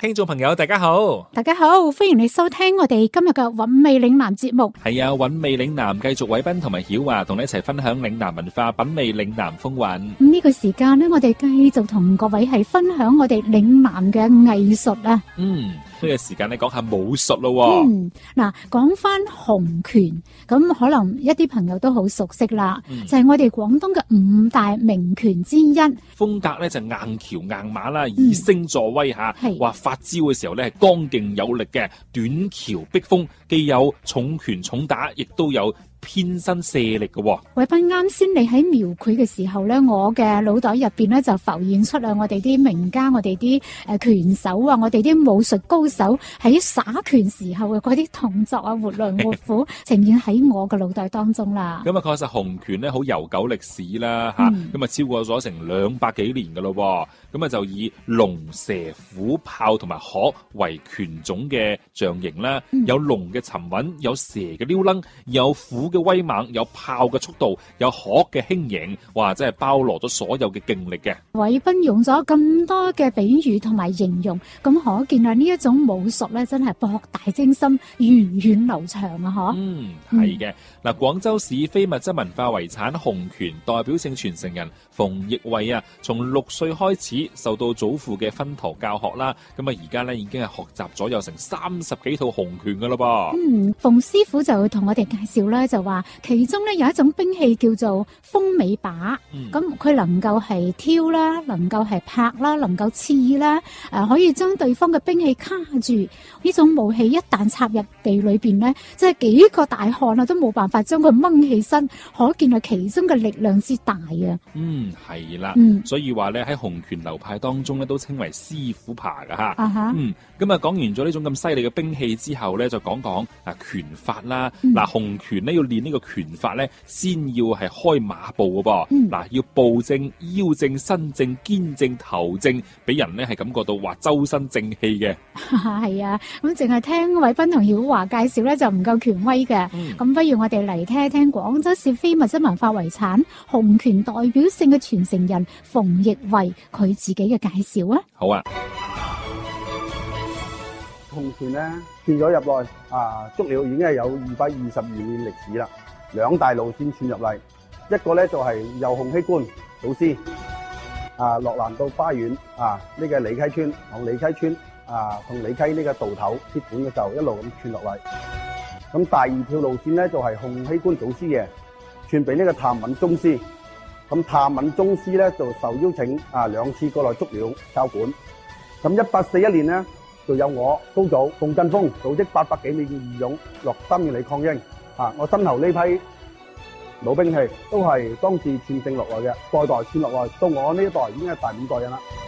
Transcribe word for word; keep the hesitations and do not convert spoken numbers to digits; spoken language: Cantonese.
聽眾朋友大家好， 大家好，歡迎你收聽我哋今日嘅韻味嶺南節目。 係啊，韻味嶺南繼續偉斌同埋曉華同你一齊分享嶺南文化，品味嶺南風雲。 咁呢個時間呢，我哋繼續同各位係分享我哋嶺南嘅藝術啊。 嗯，呢個時間你講下武術咯。 嗯，嗱，講翻洪拳，咁可能一啲朋友都好熟悉啦， 嗯、 就係我哋廣東嘅五大名拳之一。 風格咧就硬橋硬馬啦，以聲助威吓，話、嗯、發招嘅時候咧係剛勁有力嘅，短橋逼風，既有重拳重打，亦都有偏身射力嘅。 偉斌，啱先你喺描繪嘅時候咧，我嘅腦袋入邊咧就浮現出啊，我哋啲名家，我哋啲誒拳手啊，我哋啲武術高手喺耍拳時候嘅嗰啲動作啊，活龍活虎呈現喺我嘅腦袋當中啦。 咁啊，確實洪拳咧好悠久歷史啦，吓、嗯，咁啊超過咗成兩百幾年噶咯。咁啊就以龍蛇虎豹同埋鶴為拳種嘅象形啦，嗯、有龍嘅沉穩，有蛇嘅撩楞，有虎嘅威猛，有豹嘅速度，有鶴嘅輕盈，哇！真係包羅咗所有嘅勁力嘅。偉斌用咗咁多嘅比喻同埋形容，咁可見啊呢一種武術咧，真係博大精深、源遠流長啊！嗬。嗯， 係嘅。嗱，廣州市非物質文化遺產洪拳代表性傳承人馮奕慧啊，從六歲開始受到祖父嘅薰陶教學啦，咁啊而家咧已經係學習咗有成三十幾套洪拳噶啦噃。 嗯，馮師傅就會同我哋介紹咧，就話其中咧有一種兵器叫做風尾把，咁佢、嗯、能夠係挑啦，能夠係拍啦，能夠刺啦，誒、呃、可以將對方嘅兵器卡住。呢種武器一旦插入地裏邊咧，即係幾個大漢啊都冇辦法將佢掹起身，可見係其中嘅力量之大啊。 嗯，係啦，嗯、所以話咧喺洪拳流派當中咧都稱為師傅爬噶吓。啊、哈嗯，咁啊講完咗呢種咁犀利嘅兵器之後咧，就講講啊拳法啦。嗱、嗯，洪拳咧要練呢個拳法咧，先要係開馬步噶噃。嗱、嗯，要步正、腰正、身正、肩正、頭正，俾人咧係感覺到話周身正氣嘅。 係啊，咁淨係聽偉斌同曉華介紹咧就唔夠權威嘅。咁、嗯、不如我哋嚟聽一聽廣州市非物質文化遺產洪拳代表性嘅傳承人馮奕慧佢自己嘅介紹啊。 好啊。 洪拳咧傳咗入來啊，足料已經係有二百二十二年歷史啦。兩大路線傳入嚟，一個咧就係、是、由洪熙官祖師啊落蘭到花園啊，呢、這個李溪村同李溪村啊同李溪呢個道頭鐵管嘅時候一路咁傳落嚟。咁第二條路線咧就係、是、洪熙官祖師嘅傳俾呢個譚敏宗師。咁譚敏宗師咧就受邀請啊兩次過來足料教館。咁一八四一年咧就有我高祖馮振峰組織八百幾名義勇落三元里抗英。啊！我身後呢批老兵器都係當時傳承落來嘅，代代傳落來，到我呢一代已經係第五代人啦。